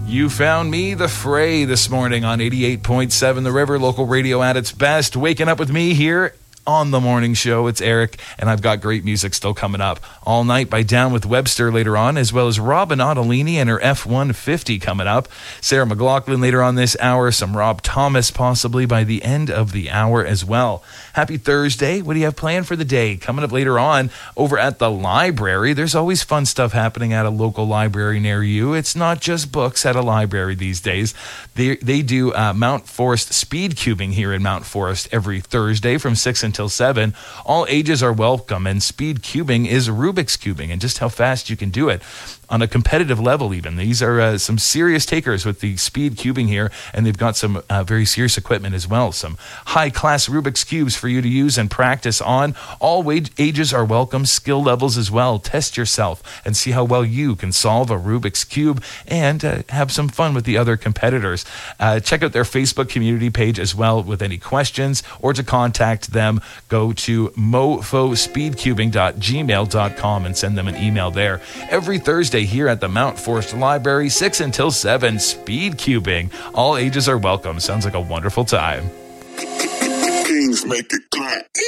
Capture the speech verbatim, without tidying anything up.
You found me, The Fray, this morning on eighty-eight point seven The River, local radio at its best. Waking up with me here on the morning show. It's Eric, and I've got great music still coming up. All Night by Down with Webster later on, as well as Robin Ottolini and her F one fifty coming up. Sarah McLachlan later on this hour. Some Rob Thomas possibly by the end of the hour as well. Happy Thursday. What do you have planned for the day? Coming up later on over at the library. There's always fun stuff happening at a local library near you. It's not just books at a library these days. They, they do uh, Mount Forest speed cubing here in Mount Forest every Thursday from six until seven. All ages are welcome, and speed cubing is Rubik's cubing and just how fast you can do it on a competitive level even. These are uh, some serious takers with the speed cubing here, and they've got some uh, very serious equipment as well. Some high-class Rubik's cubes for you to use and practice on. All wage- ages are welcome, skill levels as well. Test yourself and see how well you can solve a Rubik's cube and uh, have some fun with the other competitors. Uh, check out their Facebook community page as well with any questions, or to contact them, go to mofo speed cubing dot gmail dot com and send them an email there. Every Thursday here at the Mount Forest Library, six until seven, speed cubing. All ages are welcome. Sounds like a wonderful time. Kings make it clap.